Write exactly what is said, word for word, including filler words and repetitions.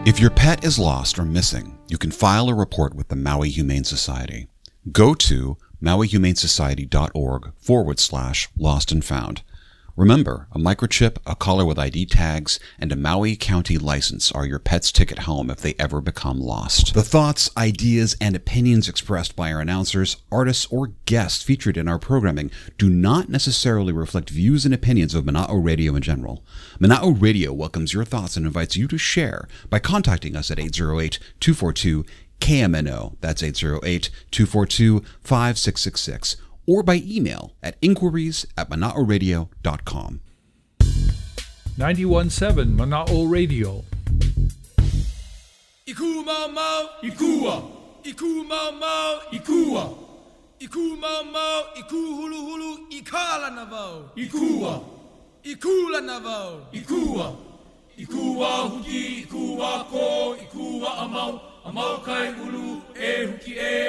If your pet is lost or missing, you can file a report with the Maui Humane Society. Go to mauihumanesociety.org forward slash lost and found. Remember, a microchip, a collar with I D tags, and a Maui County license are your pet's ticket home if they ever become lost. The thoughts, ideas, and opinions expressed by our announcers, artists, or guests featured in our programming do not necessarily reflect views and opinions of Mana'o Radio in general. Mana'o Radio welcomes your thoughts and invites you to share by contacting us at eight zero eight, two four two, K M N O. That's eight zero eight, two four two, five six six six. Or by email at inquiries at mana'o radio dot com. ninety-one point seven Mana'o Radio. Iku mau mau, ikua. Iku mau mau, ikua. Iku mau mau, iku hulu hulu, ikala na vau. Ikua. Ikula na vau. Ikua. Ikua huki, ikua ko, ikua amau. Amau kai hulu, e huki e.